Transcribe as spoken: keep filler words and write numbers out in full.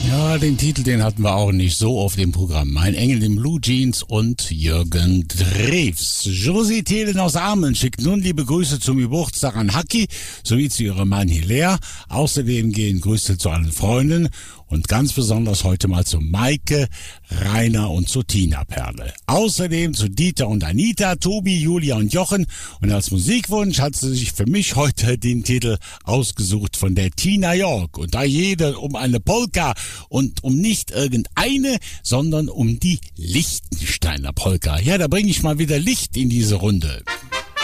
Ja, den Titel, den hatten wir auch nicht so auf dem Programm. Mein Engel in Blue Jeans und Jürgen Drews. Josie Thelen aus Armen schickt nun liebe Grüße zum Geburtstag an Haki sowie zu ihrem Mann Hilaire. Außerdem gehen Grüße zu allen Freunden und ganz besonders heute mal zu Maike, Rainer und zu Tina Perle. Außerdem zu Dieter und Anita, Tobi, Julia und Jochen. Und als Musikwunsch hat sie sich für mich heute den Titel ausgesucht von der Tina York. Und da jeder um eine Polka und um nicht irgendeine, sondern um die Lichtensteiner Polka. Ja, da bringe ich mal wieder Licht in diese Runde.